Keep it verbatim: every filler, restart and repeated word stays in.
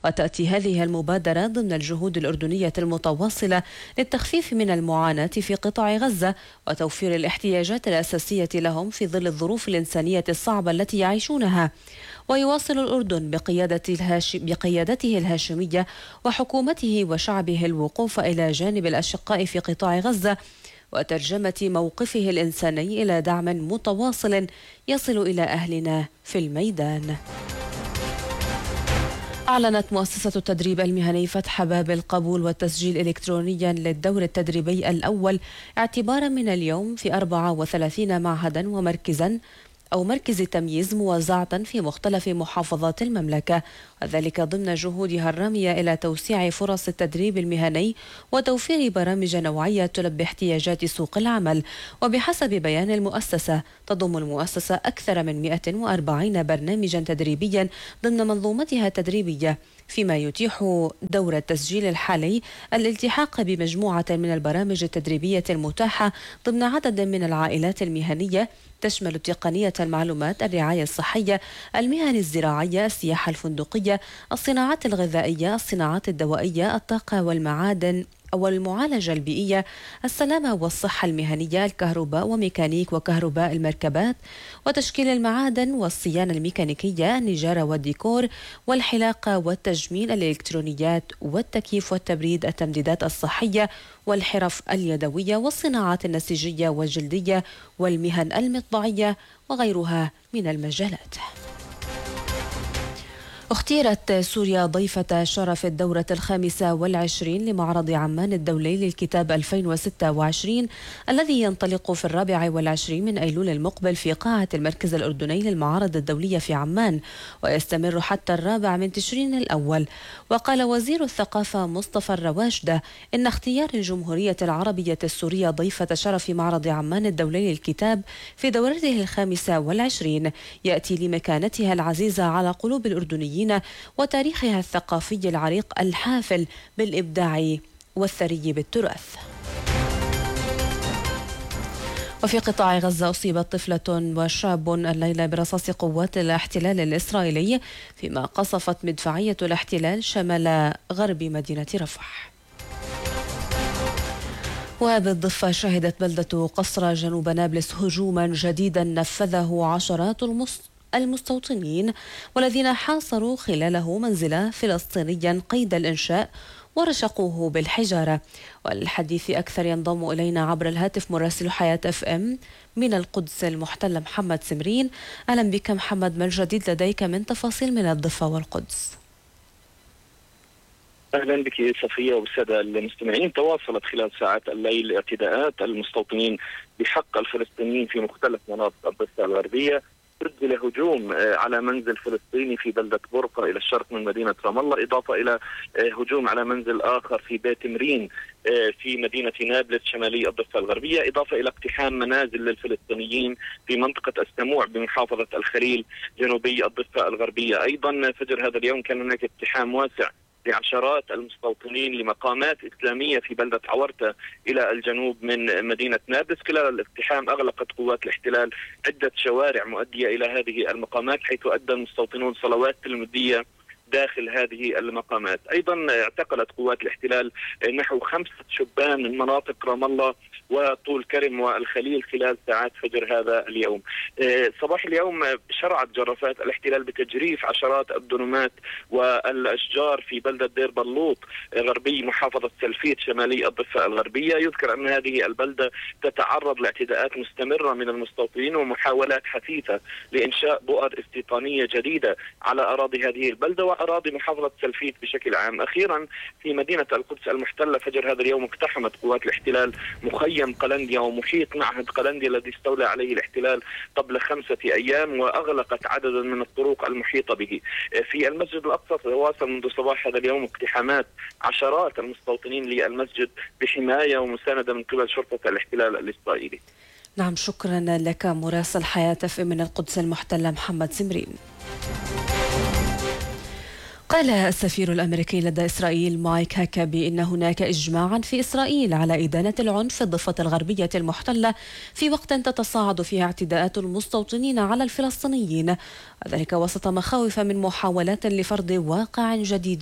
وتأتي هذه المبادرة ضمن الجهود الأردنية المتواصلة للتخفيف من المعاناة في قطاع غزة وتوفير الاحتياجات الأساسية لهم في ظل الظروف الإنسانية الصعبة التي يعيشونها. ويواصل الأردن بقيادة الهاش... بقيادته الهاشمية وحكومته وشعبه الوقوف إلى جانب الأشقاء في قطاع غزة وترجمة موقفه الإنساني إلى دعم متواصل يصل إلى أهلنا في الميدان. أعلنت مؤسسة التدريب المهني فتح باب القبول والتسجيل إلكترونيا للدور التدريبي الأول اعتبارا من اليوم في أربعة وثلاثين معهدا ومركزا أو مركز تمييز موزعة في مختلف محافظات المملكة، وذلك ضمن جهودها الرامية إلى توسيع فرص التدريب المهني وتوفير برامج نوعية تلبي احتياجات سوق العمل. وبحسب بيان المؤسسة تضم المؤسسة أكثر من مئة وأربعين برنامجا تدريبيا ضمن منظومتها التدريبية، فيما يتيح دور التسجيل الحالي الالتحاق بمجموعة من البرامج التدريبية المتاحة ضمن عدد من العائلات المهنية تشمل تقنية المعلومات، الرعاية الصحية، المهن الزراعية، السياحة الفندقية، الصناعات الغذائية، الصناعات الدوائية، الطاقة والمعادن والمعالجة البيئية، السلامة والصحة المهنية، الكهرباء وميكانيك وكهرباء المركبات، وتشكيل المعادن والصيانة الميكانيكية، النجارة والديكور والحلاقة والتجميل، الإلكترونيات والتكييف والتبريد، التمديدات الصحية والحرف اليدوية والصناعات النسيجية والجلدية والمهن المطبعية وغيرها من المجالات. اختيرت سوريا ضيفة شرف الدورة الخامسة والعشرين لمعرض عمان الدولي للكتاب ألفين وستة وعشرين الذي ينطلق في الرابع والعشرين من أيلول المقبل في قاعة المركز الأردني للمعارض الدولية في عمان، ويستمر حتى الرابع من تشرين الأول. وقال وزير الثقافة مصطفى الرواشدة إن اختيار الجمهورية العربية السورية ضيفة شرف معرض عمان الدولي للكتاب في دورته الخامسة والعشرين يأتي لمكانتها العزيزة على قلوب الأردنيين وتاريخها الثقافي العريق الحافل بالإبداع والثري بالتراث. وفي قطاع غزة أصيبت طفلة وشاب الليلة برصاص قوات الاحتلال الإسرائيلي فيما قصفت مدفعية الاحتلال شمال غرب مدينة رفح. وبالضفة شهدت بلدة قصرى جنوب نابلس هجوما جديدا نفذه عشرات المستوطنين المستوطنين والذين حاصروا خلاله منزلا فلسطينيا قيد الإنشاء ورشقوه بالحجارة. والحديث أكثر ينضم إلينا عبر الهاتف مراسل حياة اف ام من القدس المحتلة محمد سمرين. أهلا بك محمد، ما الجديد لديك من تفاصيل من الضفة والقدس؟ اهلا بك صفيه والساده المستمعين. تواصلت خلال ساعات الليل اعتداءات المستوطنين بحق الفلسطينيين في مختلف مناطق الضفه الغربيه. سجل هجوم على منزل فلسطيني في بلدة برقة إلى الشرق من مدينة رام الله، إضافة إلى هجوم على منزل آخر في بيت مرين في مدينة نابلس شمالي الضفة الغربية، إضافة إلى اقتحام منازل للفلسطينيين في منطقة السموع بمحافظة الخليل جنوبي الضفة الغربية. أيضا فجر هذا اليوم كان هناك اقتحام واسع لعشرات المستوطنين لمقامات إسلامية في بلدة عورتة إلى الجنوب من مدينة نابلس. خلال الاقتحام أغلقت قوات الاحتلال عدة شوارع مؤدية إلى هذه المقامات، حيث أدى المستوطنون صلوات تلميذية داخل هذه المقامات. أيضا اعتقلت قوات الاحتلال نحو خمسة شبان من مناطق رام الله وطول كرم والخليل خلال ساعات فجر هذا اليوم. صباح اليوم شرعت جرافات الاحتلال بتجريف عشرات الدنومات والأشجار في بلدة دير بلوط غربي محافظة سلفيت شمالي الضفة الغربية. يذكر أن هذه البلدة تتعرض لاعتداءات مستمرة من المستوطنين ومحاولات حثيثة لإنشاء بؤر استيطانية جديدة على أراضي هذه البلدة وأراضي محافظة سلفيت بشكل عام. أخيرا في مدينة القدس المحتلة فجر هذا اليوم اقتحمت قوات الاحتلال مخيم قلنديا ومحيط معهد قلنديا الذي استولى عليه الاحتلال قبل خمسة أيام، وأغلقت عددا من الطرق المحيطة به. في المسجد الأقصى تواصل منذ صباح هذا اليوم اقتحامات عشرات المستوطنين للمسجد بحماية ومساندة من قبل شرطة الاحتلال الإسرائيلي. نعم، شكرا لك مراسل حياة من القدس المحتلة محمد سمرين. قال السفير الأمريكي لدى إسرائيل مايك هاكابي إن هناك إجماعا في إسرائيل على إدانة العنف في الضفة الغربية المحتلة في وقت تتصاعد فيها اعتداءات المستوطنين على الفلسطينيين، وذلك وسط مخاوف من محاولات لفرض واقع جديد